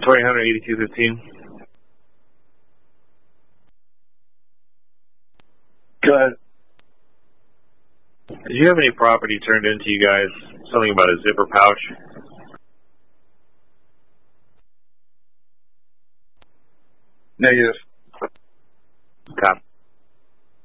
2000 8215. Go ahead. Did you have any property turned into you guys? Something about a zipper pouch? Negative. Copy.